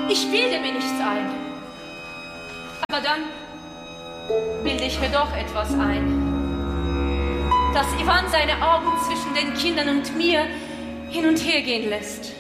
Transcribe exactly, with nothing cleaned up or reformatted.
Ich bilde mir nichts ein. Aber dann bilde ich mir doch etwas ein, dass Ivan seine Augen zwischen den Kindern und mir hin und her gehen lässt.